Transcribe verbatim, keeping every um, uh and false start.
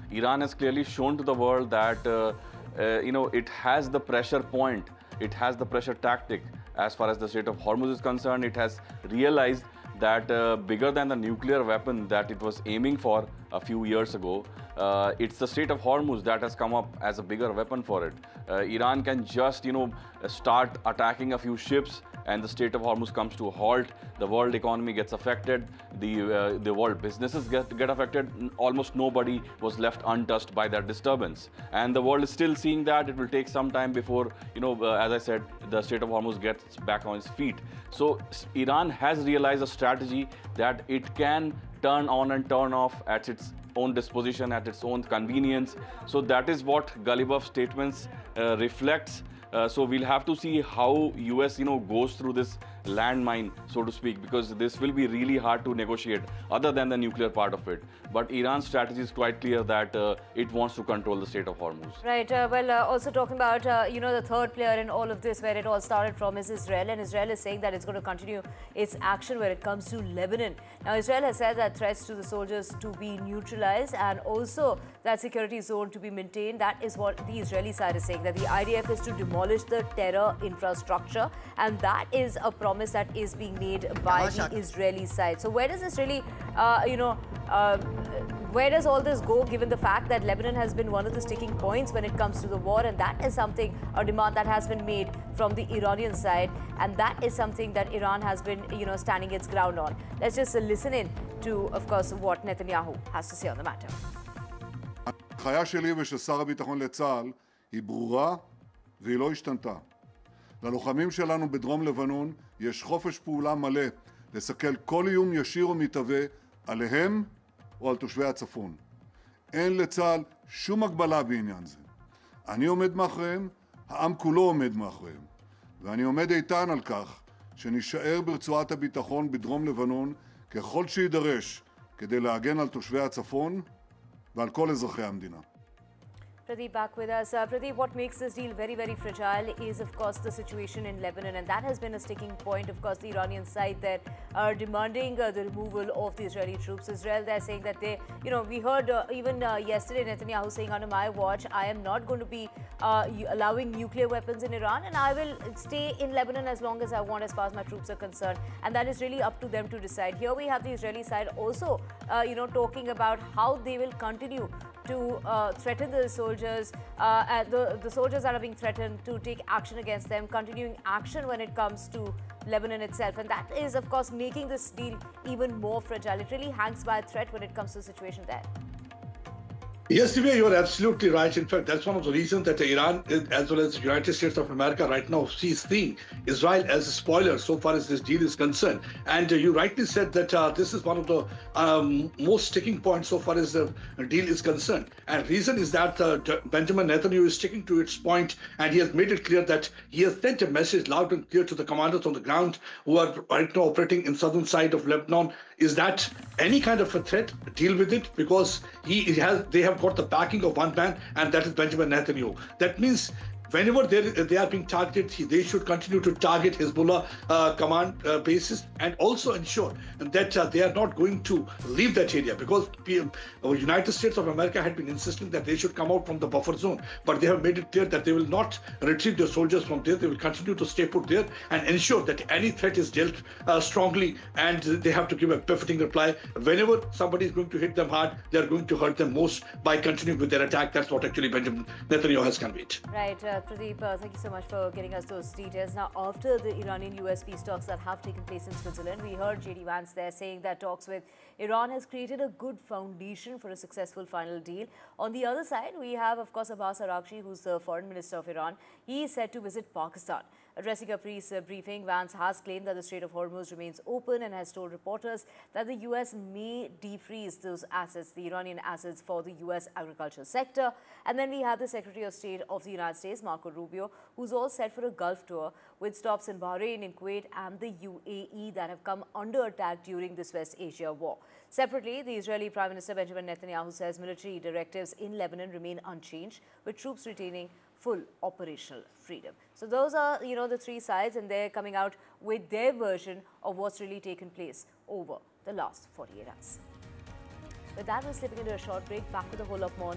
Iran has clearly shown to the world that uh, uh, you know it has the pressure point, it has the pressure tactic. As far as the Strait of Hormuz is concerned, it has realized that uh, bigger than the nuclear weapon that it was aiming for a few years ago, uh, it's the Strait of Hormuz that has come up as a bigger weapon for it. Uh, Iran can just, you know, start attacking a few ships and the Strait of Hormuz comes to a halt. The world economy gets affected, the, uh, the world businesses get, get affected. Almost nobody was left untouched by that disturbance. And the world is still seeing that. It will take some time before, you know, uh, as I said, the Strait of Hormuz gets back on its feet. So Iran has realized a strategy that it can turn on and turn off at its own disposition, at its own convenience. So that is what Ghalibaf's statements uh, reflects. Uh, so we'll have to see how U S, you know, goes through this landmine, so to speak, because this will be really hard to negotiate other than the nuclear part of it. But Iran's strategy is quite clear that uh, it wants to control the Strait of Hormuz. Right. Uh, well, uh, also talking about, uh, you know, the third player in all of this, where it all started from, is Israel. And Israel is saying that it's going to continue its action when it comes to Lebanon. Now, Israel has said that threats to the soldiers to be neutralized and also that security zone to be maintained. That is what the Israeli side is saying, that the I D F is to demolish the terror infrastructure. And that is a promise that is being made by the Israeli side. So where does this really, uh, you know, uh, where does all this go, given the fact that Lebanon has been one of the sticking points when it comes to the war? And that is something, a demand that has been made from the Iranian side. And that is something that Iran has been, you know, standing its ground on. Let's just uh, listen in to, of course, what Netanyahu has to say on the matter. ההנחיה שלי ושל שר הביטחון לצה"ל היא ברורה והיא לא השתנתה. ללוחמים שלנו בדרום לבנון יש חופש פעולה מלא לסכל כל איום ישיר או מתהווה עליהם או על תושבי הצפון. אין לצה"ל שום הגבלה בעניין זה. אני עומד מאחוריהם, העם כולו עומד מאחוריהם. ואני עומד איתן על כך שנשאר ברצועת הביטחון בדרום לבנון ככל שידרש כדי להגן על תושבי הצפון ועל כל אזרחי המדינה. Pradeep back with us. Uh, Pradeep, what makes this deal very, very fragile is, of course, the situation in Lebanon. And that has been a sticking point. Of course, the Iranian side that are demanding uh, the removal of the Israeli troops. Israel, they're saying that they, you know, we heard uh, even uh, yesterday Netanyahu saying, under my watch, I am not going to be uh, allowing nuclear weapons in Iran. And I will stay in Lebanon as long as I want, as far as my troops are concerned. And that is really up to them to decide. Here we have the Israeli side also, uh, you know, talking about how they will continue to uh, threaten the soldiers, uh, and the, the soldiers that are being threatened, to take action against them, continuing action when it comes to Lebanon itself. And that is, of course, making this deal even more fragile. It really hangs by a thread when it comes to the situation there. Yes, Divya, you are absolutely right. In fact, that's one of the reasons that Iran, as well as the United States of America right now, sees seeing Israel as a spoiler so far as this deal is concerned. And uh, you rightly said that uh, this is one of the um, most sticking points so far as the deal is concerned. And reason is that uh, Benjamin Netanyahu is sticking to its point, and he has made it clear that he has sent a message loud and clear to the commanders on the ground who are right now operating in southern side of Lebanon, is that any kind of a threat, deal with it, because he has they have got the backing of one man, and that is Benjamin Netanyahu. That means whenever they, they are being targeted, they should continue to target Hezbollah uh, command uh, bases, and also ensure that uh, they are not going to leave that area, because the uh, United States of America had been insisting that they should come out from the buffer zone, but they have made it clear that they will not retrieve their soldiers from there. They will continue to stay put there and ensure that any threat is dealt uh, strongly, and they have to give a befitting reply. Whenever somebody is going to hit them hard, they are going to hurt them most by continuing with their attack. That's what actually Benjamin Netanyahu has conveyed. Right. Uh, Pradeep, uh, thank you so much for getting us those details. Now, after the Iranian U S peace talks that have taken place in Switzerland, we heard J D Vance there saying that talks with Iran has created a good foundation for a successful final deal. On the other side, we have, of course, Abbas Araghchi, who's the foreign minister of Iran. He is said to visit Pakistan. Addressing a press briefing, Vance has claimed that the Strait of Hormuz remains open and has told reporters that the U S may defreeze those assets, the Iranian assets, for the U S agriculture sector. And then we have the Secretary of State of the United States, Marco Rubio, who's all set for a Gulf tour with stops in Bahrain, in Kuwait and the U A E that have come under attack during this West Asia war. Separately, the Israeli Prime Minister Benjamin Netanyahu says military directives in Lebanon remain unchanged, with troops retaining full operational freedom. So those are, you know, the three sides, and they're coming out with their version of what's really taken place over the last forty-eight hours. With that, we're slipping into a short break. Back with a whole lot more.